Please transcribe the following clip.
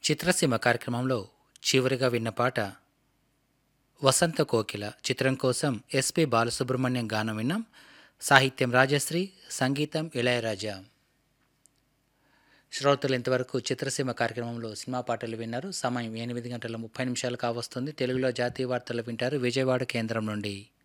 చిత్రసీమ కార్యక్రమంలో చివరిగా విన్న పాట 'వసంత కోకిల' చిత్రం కోసం ఎస్పి బాలసుబ్రహ్మణ్యం గానం విన్నాం. సాహిత్యం రాజశ్రీ, సంగీతం ఇళయరాజా. శ్రోతలు ఇంతవరకు చిత్రసీమ కార్యక్రమంలో సినిమా పాటలు విన్నారు. సమయం 8 గంటల 30 నిమిషాలు కావస్తుంది. తెలుగులో జాతీయ వార్తలు వింటారు విజయవాడ కేంద్రం నుండి.